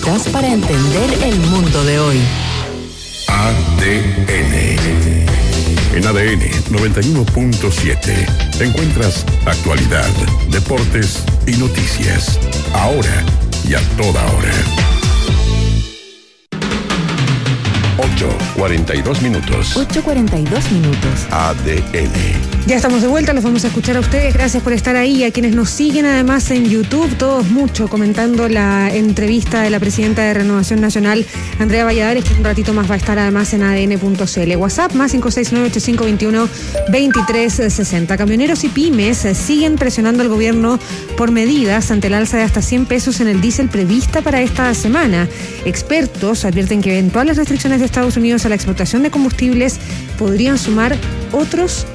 necesitas para entender el mundo de hoy. ADN. En ADN 91.7 encuentras actualidad, deportes y noticias. Ahora y a toda hora. 8:42 minutos. 8:42 minutos. ADN. Ya estamos de vuelta, los vamos a escuchar a ustedes. Gracias por estar ahí, a quienes nos siguen además en YouTube, todos mucho, comentando la entrevista de la presidenta de Renovación Nacional, Andrea Valladares, que un ratito más va a estar además en adn.cl. WhatsApp, más 569-8521-2360. Camioneros y pymes siguen presionando al gobierno por medidas ante el alza de hasta 100 pesos en el diésel prevista para esta semana. Expertos advierten que eventuales restricciones de Estados Unidos a la exportación de combustibles podrían sumar otros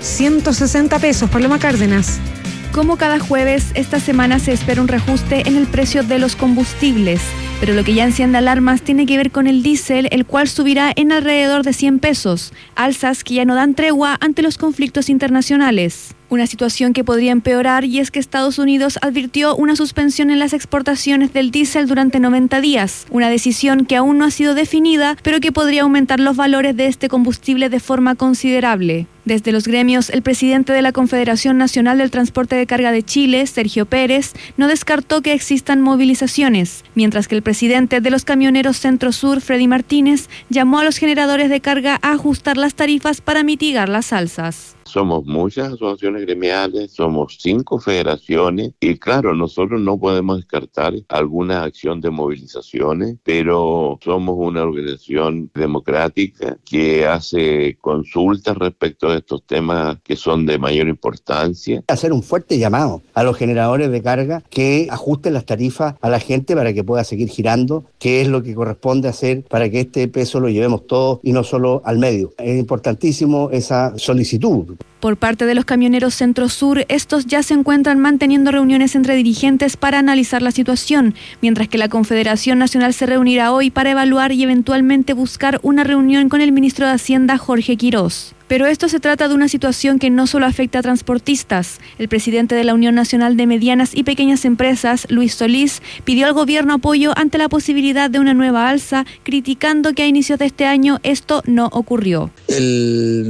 160 pesos. Paloma Cárdenas. Como cada jueves, esta semana se espera un reajuste en el precio de los combustibles, pero lo que ya enciende alarmas tiene que ver con el diésel, el cual subirá en alrededor de 100 pesos, alzas que ya no dan tregua ante los conflictos internacionales. Una situación que podría empeorar, y es que Estados Unidos advirtió una suspensión en las exportaciones del diésel durante 90 días, una decisión que aún no ha sido definida, pero que podría aumentar los valores de este combustible de forma considerable. Desde los gremios, el presidente de la Confederación Nacional del Transporte de Carga de Chile, Sergio Pérez, no descartó que existan movilizaciones, mientras que el presidente de los camioneros Centro Sur, Freddy Martínez, llamó a los generadores de carga a ajustar las tarifas para mitigar las alzas. Somos muchas asociaciones gremiales, somos 5 federaciones y claro, nosotros no podemos descartar alguna acción de movilizaciones, pero somos una organización democrática que hace consultas respecto de estos temas que son de mayor importancia. Hacer un fuerte llamado a los generadores de carga que ajusten las tarifas a la gente para que pueda seguir girando, que es lo que corresponde hacer para que este peso lo llevemos todos y no solo al medio. Es importantísimo esa solicitud. Por parte de los camioneros Centro Sur, estos ya se encuentran manteniendo reuniones entre dirigentes para analizar la situación, mientras que la Confederación Nacional se reunirá hoy para evaluar y eventualmente buscar una reunión con el ministro de Hacienda, Jorge Quirós. Pero esto se trata de una situación que no solo afecta a transportistas. El presidente de la Unión Nacional de Medianas y Pequeñas Empresas, Luis Solís, pidió al gobierno apoyo ante la posibilidad de una nueva alza, criticando que a inicios de este año esto no ocurrió. El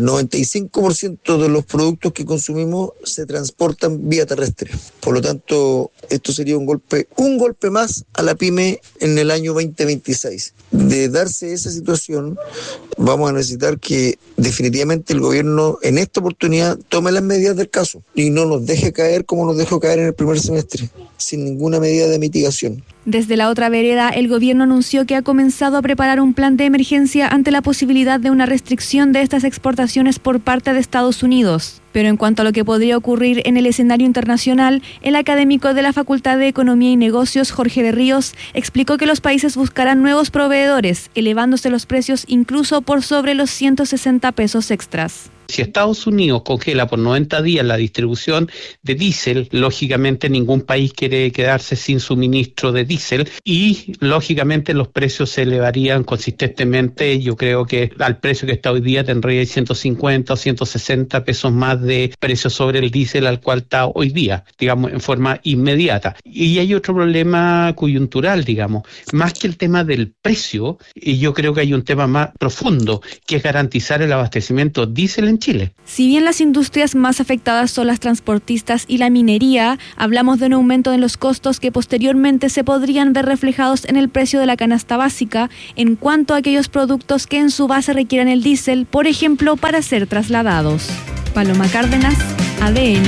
95% de los productos que consumimos se transportan vía terrestre. Por lo tanto, esto sería un golpe más a la pyme en el año 2026. De darse esa situación, vamos a necesitar que definitivamente el gobierno en esta oportunidad tome las medidas del caso y no nos deje caer como nos dejó caer en el primer semestre, sin ninguna medida de mitigación. Desde la otra vereda, el gobierno anunció que ha comenzado a preparar un plan de emergencia ante la posibilidad de una restricción de estas exportaciones por parte de Estados Unidos. Pero en cuanto a lo que podría ocurrir en el escenario internacional, el académico de la Facultad de Economía y Negocios, Jorge de Ríos, explicó que los países buscarán nuevos proveedores, elevándose los precios incluso por sobre los 160 pesos extras. Si Estados Unidos congela por 90 días la distribución de diésel, lógicamente ningún país quiere quedarse sin suministro de diésel y lógicamente los precios se elevarían consistentemente. Yo creo que al precio que está hoy día tendría 150 o 160 pesos más de precio sobre el diésel al cual está hoy día, digamos, en forma inmediata. Y hay otro problema coyuntural, digamos, más que el tema del precio, y yo creo que hay un tema más profundo, que es garantizar el abastecimiento diésel en Chile. Si bien las industrias más afectadas son las transportistas y la minería, hablamos de un aumento en los costos que posteriormente se podrían ver reflejados en el precio de la canasta básica en cuanto a aquellos productos que en su base requieran el diésel, por ejemplo, para ser trasladados. Paloma Cárdenas, ADN.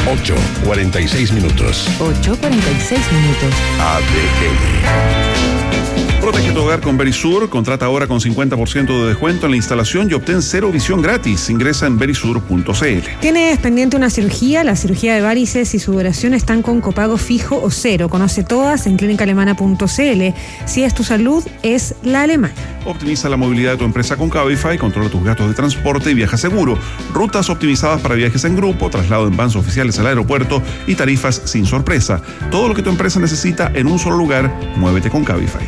8:46 minutos. 8:46 minutos. ADN. Protege tu hogar con Verisur. Contrata ahora con 50% de descuento en la instalación y obtén cero visión gratis. Ingresa en verisur.cl. ¿Tienes pendiente una cirugía? La cirugía de varices y sudoración están con copago fijo o cero. Conoce todas en clínicaalemana.cl. Si es tu salud, es la alemana. Optimiza la movilidad de tu empresa con Cabify, controla tus gastos de transporte y viaja seguro. Rutas optimizadas para viajes en grupo, traslado en vans oficiales al aeropuerto y tarifas sin sorpresa. Todo lo que tu empresa necesita en un solo lugar. Muévete con Cabify.